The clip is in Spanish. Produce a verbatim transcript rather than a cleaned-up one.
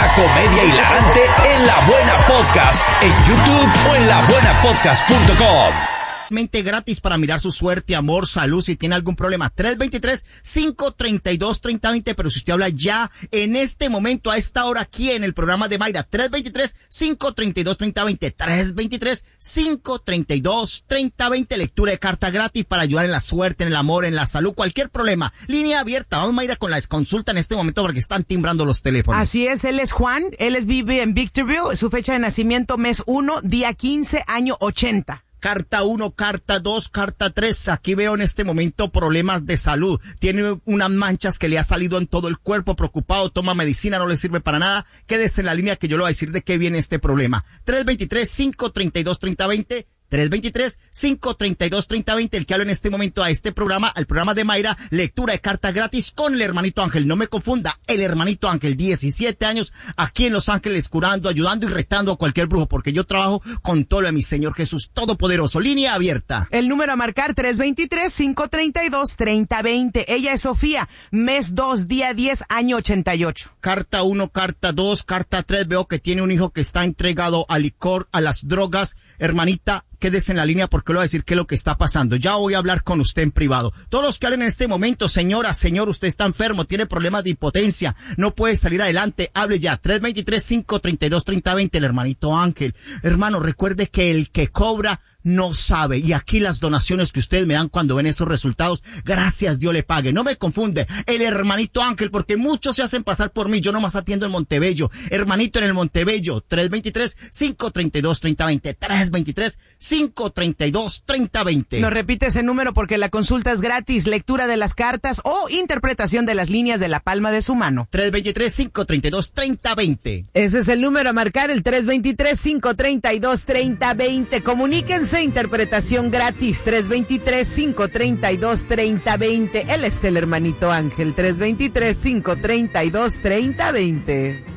La comedia hilarante en La Buena Podcast, en YouTube o en la buena podcast punto com. Mente gratis para mirar su suerte, amor, salud, si tiene algún problema. tres dos tres, cinco tres dos, tres cero dos cero, pero si usted habla ya en este momento, a esta hora aquí en el programa de Mayra, tres dos tres, cinco tres dos, tres cero dos cero, tres dos tres, cinco tres dos, tres cero dos cero, lectura de carta gratis para ayudar en la suerte, en el amor, en la salud, cualquier problema. Línea abierta, vamos Mayra con la consulta en este momento porque están timbrando los teléfonos. Así es, él es Juan, él es vive en Victorville, su fecha de nacimiento mes uno, día quince, año ochenta. Carta uno, carta dos, carta tres. Aquí veo en este momento problemas de salud. Tiene unas manchas que le ha salido en todo el cuerpo, preocupado, toma medicina, no le sirve para nada. Quédese en la línea que yo le voy a decir de qué viene este problema. tres dos tres, cinco tres dos, tres cero dos cero. tres dos tres, cinco tres dos, tres cero dos cero, el que habla en este momento a este programa, al programa de Mayra, lectura de carta gratis con el hermanito Ángel. No me confunda, el hermanito Ángel, diecisiete años, aquí en Los Ángeles, curando, ayudando y retando a cualquier brujo, porque yo trabajo con todo lo de mi Señor Jesús Todopoderoso. Línea abierta. El número a marcar, tres dos tres, cinco tres dos, tres cero dos cero. Ella es Sofía, mes dos, día diez, año ochenta y ocho. Carta uno, carta dos, carta tres, veo que tiene un hijo que está entregado al licor, a las drogas. Hermanita, quédese en la línea porque le voy a decir qué es lo que está pasando. Ya voy a hablar con usted en privado. Todos los que hablen en este momento, señora, señor, usted está enfermo, tiene problemas de impotencia, no puede salir adelante, hable ya. tres dos tres, cinco tres dos, tres cero dos cero, el hermanito Ángel. Hermano, recuerde que el que cobra no sabe, y aquí las donaciones que ustedes me dan cuando ven esos resultados, gracias Dios le pague. No me confunde, el hermanito Ángel, porque muchos se hacen pasar por mí, yo nomás atiendo en Montebello. Hermanito en el Montebello, tres dos tres, cinco tres dos, tres cero dos cero, tres dos tres, cinco tres dos, tres cero dos cero. No repite ese número porque la consulta es gratis, lectura de las cartas o interpretación de las líneas de la palma de su mano. tres dos tres, cinco tres dos, tres cero dos cero. Ese es el número a marcar, el tres dos tres, cinco tres dos, tres cero dos cero. Comuníquense, interpretación gratis, tres dos tres, cinco tres dos, tres cero dos cero. Él es el hermanito Ángel, tres dos tres, cinco tres dos, tres cero dos cero.